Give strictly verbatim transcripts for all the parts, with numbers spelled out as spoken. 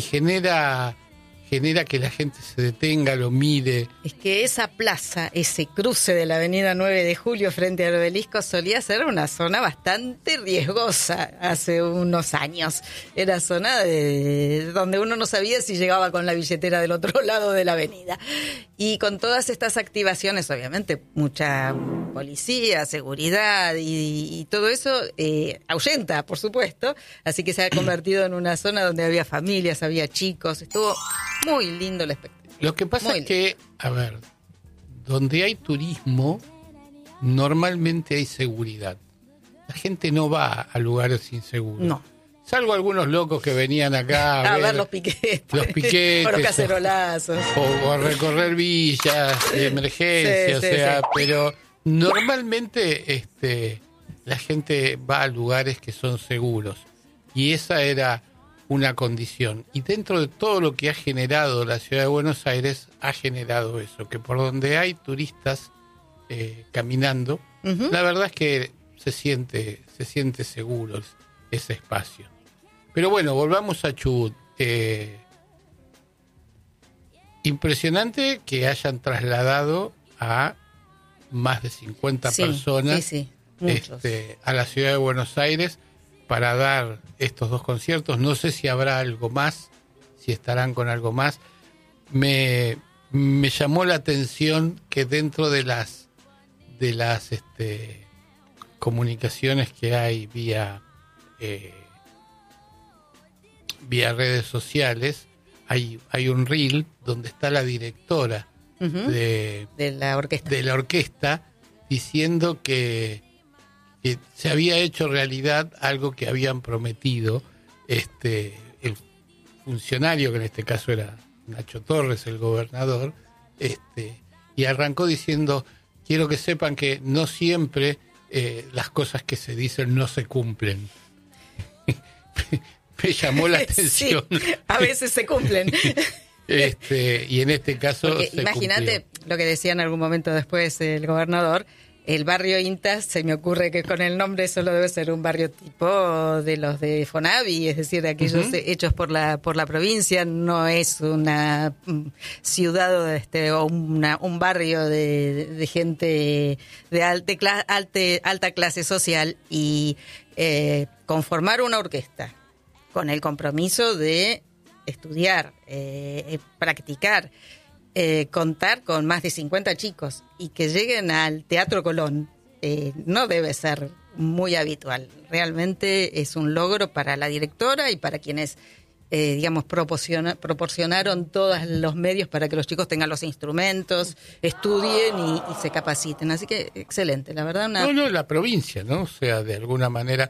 genera... genera que la gente se detenga, lo mire. Es que esa plaza, ese cruce de la avenida nueve de julio frente al obelisco solía ser una zona bastante riesgosa hace unos años. Era zona de donde uno no sabía si llegaba con la billetera del otro lado de la avenida. Y con todas estas activaciones, obviamente, mucha policía, seguridad y, y todo eso eh, ahuyenta, por supuesto. Así que se ha convertido en una zona donde había familias, había chicos, estuvo... muy lindo el espectáculo. Lo que pasa es que, a ver, donde hay turismo, normalmente hay seguridad. La gente no va a lugares inseguros. No. Salvo algunos locos que venían acá a, a ver, ver los piquetes. Los piquetes. O los cacerolazos. O, o a recorrer villas de emergencia, sí, o sea, sí, sí. Pero normalmente este, la gente va a lugares que son seguros. Y esa era... una condición. Y dentro de todo lo que ha generado la ciudad de Buenos Aires, ha generado eso, que por donde hay turistas eh, caminando, uh-huh. La verdad es que se siente, se siente seguro ese espacio. Pero bueno, volvamos a Chubut. Eh, impresionante que hayan trasladado a más de cincuenta sí, personas sí, sí, este, a la ciudad de Buenos Aires para dar estos dos conciertos. No sé si habrá algo más, si estarán con algo más. Me, me llamó la atención que dentro de las de las este, comunicaciones que hay vía eh, vía redes sociales, hay hay un reel donde está la directora uh-huh. de, de la orquesta de la orquesta diciendo que que se había hecho realidad algo que habían prometido este el funcionario, que en este caso era Nacho Torres, el gobernador, este y arrancó diciendo: quiero que sepan que no siempre eh, las cosas que se dicen no se cumplen. Me llamó la atención. Sí, a veces se cumplen. este y en este caso porque se imagínate cumplió. Lo que decía en algún momento después el gobernador. El barrio Intas, se me ocurre que con el nombre solo debe ser un barrio tipo de los de Fonavi, es decir, de aquellos uh-huh. hechos por la por la provincia, no es una ciudad este, o una, un barrio de, de gente de alte, alte, alta clase social, y eh, conformar una orquesta con el compromiso de estudiar, eh, practicar, Eh, contar con más de cincuenta chicos y que lleguen al Teatro Colón eh, no debe ser muy habitual. Realmente es un logro para la directora y para quienes, eh, digamos, proporciona, proporcionaron todos los medios para que los chicos tengan los instrumentos, estudien y, y se capaciten. Así que excelente, la verdad. Una... No, no, la provincia, ¿no? O sea, de alguna manera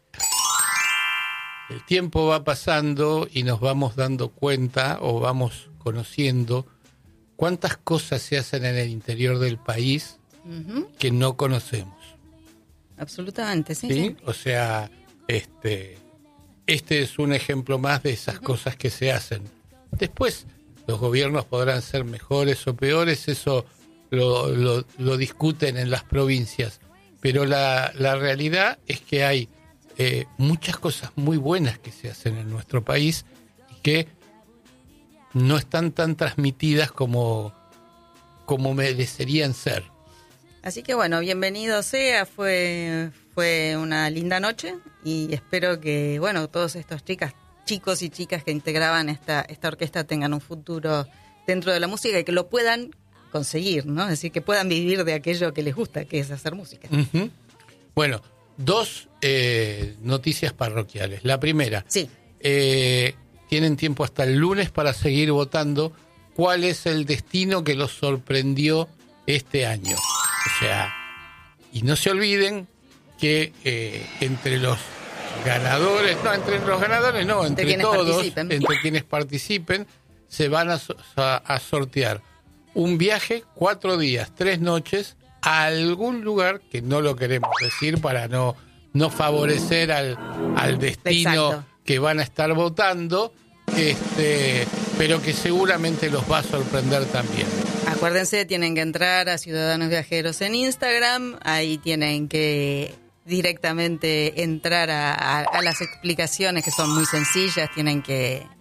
el tiempo va pasando y nos vamos dando cuenta o vamos conociendo cuántas cosas se hacen en el interior del país uh-huh. que no conocemos. Absolutamente, sí, ¿Sí? sí. O sea, este, este es un ejemplo más de esas uh-huh. cosas que se hacen. Después, los gobiernos podrán ser mejores o peores, eso lo, lo, lo discuten en las provincias. Pero la, la realidad es que hay eh, muchas cosas muy buenas que se hacen en nuestro país y que no están tan transmitidas como, como merecerían ser. Así que bueno, bienvenido sea, fue fue una linda noche y espero que bueno todos estos chicas, chicos y chicas que integraban esta, esta orquesta tengan un futuro dentro de la música y que lo puedan conseguir, ¿no? Es decir, que puedan vivir de aquello que les gusta, que es hacer música. Uh-huh. Bueno, dos eh, noticias parroquiales. La primera. Sí. Eh, tienen tiempo hasta el lunes para seguir votando cuál es el destino que los sorprendió este año. O sea, y no se olviden que eh, entre los ganadores, no, entre los ganadores no, entre, entre todos, participen. entre quienes participen, se van a, a, a sortear un viaje, cuatro días, tres noches, a algún lugar que no lo queremos decir para no, no favorecer al, al destino. Exacto. Que van a estar votando, este, pero que seguramente los va a sorprender también. Acuérdense, tienen que entrar a Ciudadanos Viajeros en Instagram, ahí tienen que directamente entrar a, a, a las explicaciones que son muy sencillas, tienen que